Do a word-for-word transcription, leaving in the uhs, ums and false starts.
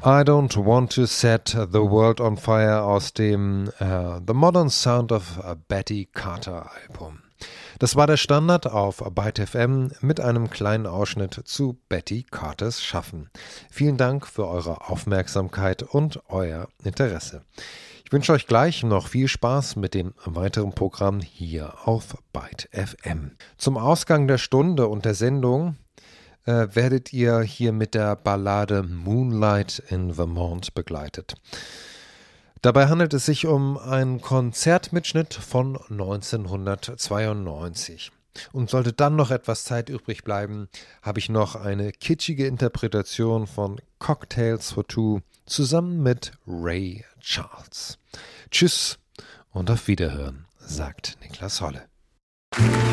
I Don't Want to Set the World on Fire aus dem uh, The Modern Sound of Betty Carter Album. Das war der Standard auf Byte F M mit einem kleinen Ausschnitt zu Betty Carters Schaffen. Vielen Dank für eure Aufmerksamkeit und euer Interesse. Ich wünsche euch gleich noch viel Spaß mit dem weiteren Programm hier auf Byte F M. Zum Ausgang der Stunde und der Sendung äh, werdet ihr hier mit der Ballade Moonlight in Vermont begleitet. Dabei handelt es sich um einen Konzertmitschnitt von neunzehnhundertzweiundneunzig. Und sollte dann noch etwas Zeit übrig bleiben, habe ich noch eine kitschige Interpretation von Cocktails for Two zusammen mit Ray Charles. Tschüss und auf Wiederhören, sagt Niklas Holle.